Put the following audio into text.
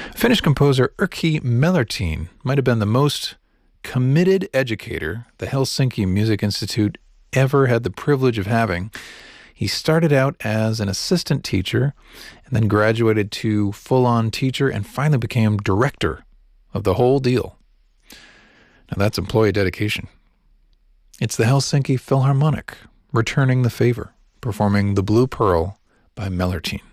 Finnish composer Erkki Mellertin might have been the most committed educator the Helsinki Music Institute ever had the privilege of having. He started out as an assistant teacher and then graduated to full-on teacher and finally became director of the whole deal. Now that's employee dedication. It's the Helsinki Philharmonic returning the favor, performing The Blue Pearl by Mellertin.